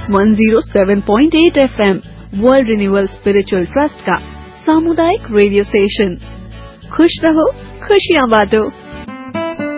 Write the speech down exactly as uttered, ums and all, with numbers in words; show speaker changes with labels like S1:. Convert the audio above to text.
S1: One zero seven point eight F M world renewal spiritual trust का सामुदायिक radio station. खुश रहो, खुशियाँ बांटो।